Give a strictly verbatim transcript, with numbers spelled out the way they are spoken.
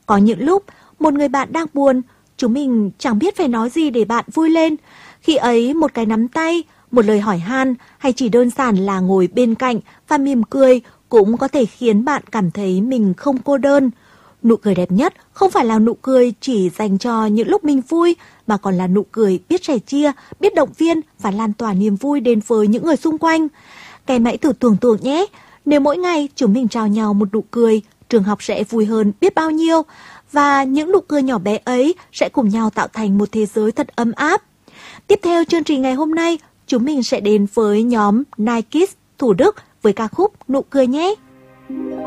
Có những lúc, một người bạn đang buồn, chúng mình chẳng biết phải nói gì để bạn vui lên. Khi ấy, một cái nắm tay, một lời hỏi han hay chỉ đơn giản là ngồi bên cạnh và mỉm cười cũng có thể khiến bạn cảm thấy mình không cô đơn. Nụ cười đẹp nhất không phải là nụ cười chỉ dành cho những lúc mình vui, mà còn là nụ cười biết sẻ chia, biết động viên và lan tỏa niềm vui đến với những người xung quanh. Các em hãy thử tưởng tượng nhé, nếu mỗi ngày chúng mình trao nhau một nụ cười, trường học sẽ vui hơn biết bao nhiêu. Và những nụ cười nhỏ bé ấy sẽ cùng nhau tạo thành một thế giới thật ấm áp. Tiếp theo chương trình ngày hôm nay, chúng mình sẽ đến với nhóm Nike Kids Thủ Đức với ca khúc Nụ Cười nhé.